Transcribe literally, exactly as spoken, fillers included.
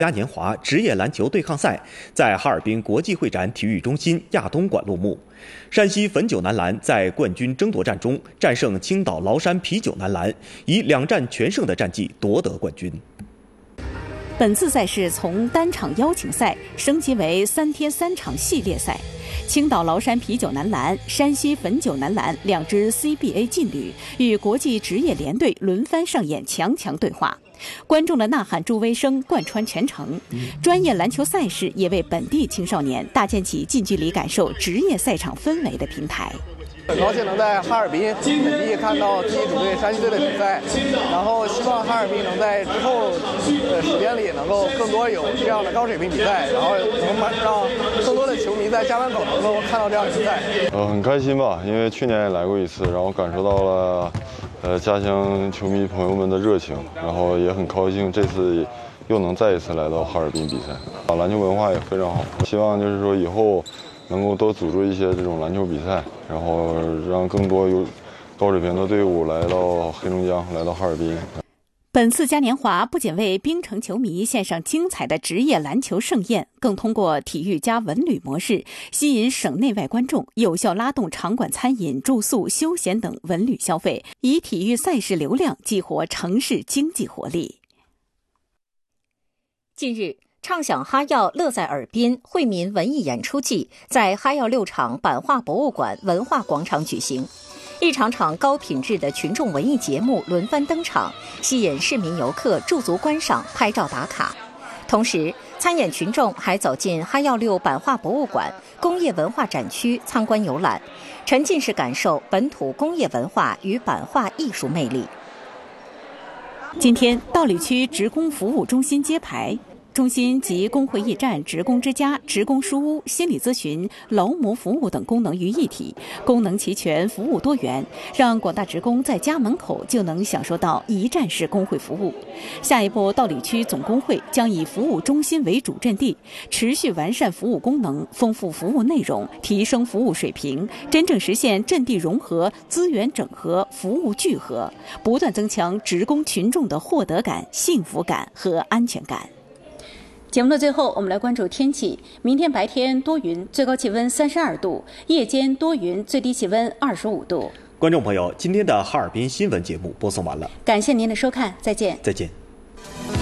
嘉年华职业篮球对抗赛在哈尔滨国际会展体育中心亚东馆落幕。山西汾酒男篮在冠军争夺战中战胜青岛崂山啤酒男篮，以两战全胜的战绩夺得冠军。 本次赛事从单场邀请赛升级为三天三场系列赛。青岛崂山啤酒男篮、山西汾酒男篮两支 C B A 劲旅与国际职业联队轮番上演强强对话，观众的呐喊助威声贯穿全程。专业篮球赛事也为本地青少年搭建起近距离感受职业赛场氛围的平台。 很高兴能在哈尔滨本地看到第一主队山西队的比赛，然后希望哈尔滨能在之后的时间里能够更多有这样的高水平比赛，然后能让更多的球迷在家门口能够看到这样的比赛。 呃，很开心吧，因为去年也来过一次，然后感受到了呃家乡球迷朋友们的热情，然后也很高兴这次又能再一次来到哈尔滨比赛。啊，篮球文化也非常好，希望就是说以后能够多组织一些这种篮球比赛，然后让更多有高水平的队伍来到黑龙江，来到哈尔滨。 本次嘉年华不仅为冰城球迷献上精彩的职业篮球盛宴，更通过体育加文旅模式吸引省内外观众，有效拉动场馆餐饮、住宿、休闲等文旅消费，以体育赛事流量激活城市经济活力。 近日，畅享哈药乐在耳边惠民文艺演出季在哈药六厂版画博物馆文化广场举行，一场场高品质的群众文艺节目轮番登场，吸引市民游客驻足观赏、拍照打卡。同时，参演群众还走进哈药六版画博物馆工业文化展区参观游览，沉浸式感受本土工业文化与版画艺术魅力。 今天，道里区职工服务中心揭牌。中心集工会驿站、职工之家、职工书屋、心理咨询、劳模服务等功能于一体，功能齐全，服务多元，让广大职工在家门口就能享受到一站式工会服务。下一步，道里区总工会将以服务中心为主阵地，持续完善服务功能，丰富服务内容，提升服务水平，真正实现阵地融合、资源整合、服务聚合，不断增强职工群众的获得感、幸福感和安全感。节目的最后，我们来关注天气。明天白天多云，最高气温三十二度；夜间多云，最低气温二十五度。 观众朋友，今天的哈尔滨新闻节目播送完了， 感谢您的收看，再见。 再见。